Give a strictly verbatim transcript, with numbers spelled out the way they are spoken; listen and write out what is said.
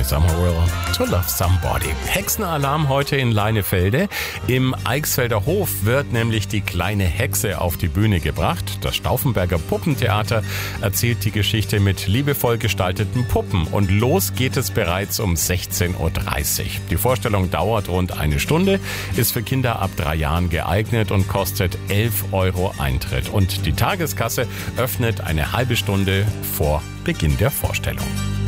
Summer Will to Love Somebody. Hexenalarm heute in Leinefelde. Im Eichsfelder Hof wird nämlich die kleine Hexe auf die Bühne gebracht. Das Stauffenberger Puppentheater erzählt die Geschichte mit liebevoll gestalteten Puppen. Und los geht es bereits um sechzehn Uhr dreißig. Die Vorstellung dauert rund eine Stunde, ist für Kinder ab drei Jahren geeignet und kostet elf Euro Eintritt. Und die Tageskasse öffnet eine halbe Stunde vor Beginn der Vorstellung.